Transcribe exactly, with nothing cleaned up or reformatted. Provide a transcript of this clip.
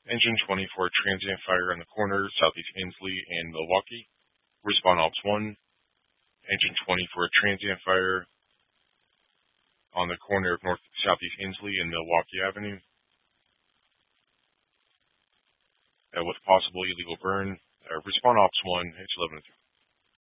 Engine twenty for a transient fire on the corner, Southeast Inslee and Milwaukee. Respond Ops one. Engine twenty for a transient fire on the corner of North Southeast Inslee and Milwaukee Avenue, uh, with possible illegal burn. Uh, respond Ops one, H eleven oh two.